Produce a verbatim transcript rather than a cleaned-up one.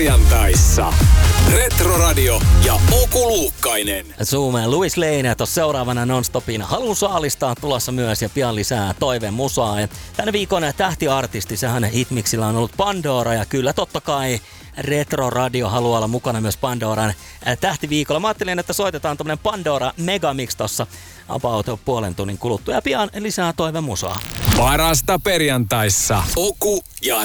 perjantaissa. Retroradio ja Oku Luukkainen. Zoomeen Louis Lane tuossa seuraavana non-stopin Halun saalista on tulossa myös ja pian lisää toiveen musaa. Ja tänä viikon tähtiartisti, sehän hitmiksillä on ollut Pandora ja kyllä totta kai Retroradio haluaa olla mukana myös Pandoran tähtiviikolla. Mä ajattelin, että soitetaan tommonen Pandora Megamix tossa about puolen tunnin kuluttua ja pian lisää toiveen musaa. Parasta perjantaissa. Oku ja